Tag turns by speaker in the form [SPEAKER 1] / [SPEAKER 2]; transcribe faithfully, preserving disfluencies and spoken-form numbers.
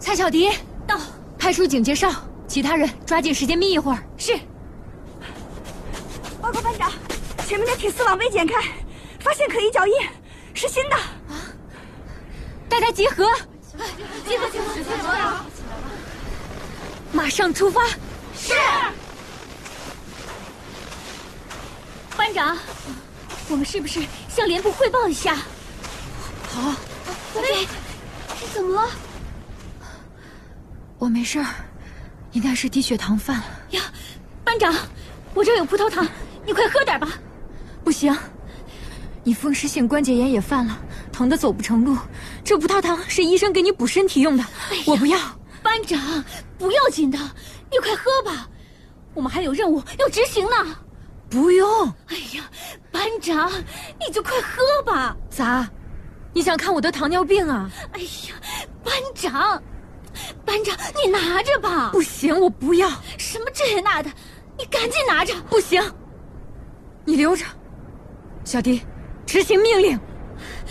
[SPEAKER 1] 蔡小迪
[SPEAKER 2] 到，
[SPEAKER 1] 派出警戒哨，其他人抓紧时间眯一会儿。
[SPEAKER 2] 是。
[SPEAKER 3] 报告班长，前面的铁丝网被剪开，发现可疑脚印，是新的。
[SPEAKER 1] 啊！大家集合！
[SPEAKER 2] 集合集合集合！
[SPEAKER 1] 马上出发。
[SPEAKER 2] 是。班长，我们是不是向连部汇报一下？
[SPEAKER 1] 好。
[SPEAKER 2] 哎，你怎么了？
[SPEAKER 1] 我没事儿，应该是低血糖犯了。
[SPEAKER 2] 呀，班长，我这儿有葡萄糖，你快喝点吧。
[SPEAKER 1] 不行，你风湿性关节炎也犯了，疼得走不成路。这葡萄糖是医生给你补身体用的，哎、我不要。
[SPEAKER 2] 班长，不要紧的，你快喝吧，我们还有任务要执行呢。
[SPEAKER 1] 不用。
[SPEAKER 2] 哎呀，班长，你就快喝吧。
[SPEAKER 1] 咋？你想看我得糖尿病啊？
[SPEAKER 2] 哎呀，班长，班长，你拿着吧。
[SPEAKER 1] 不行，我不要。
[SPEAKER 2] 什么这那的，你赶紧拿着。
[SPEAKER 1] 不行，你留着。小迪，执行命令。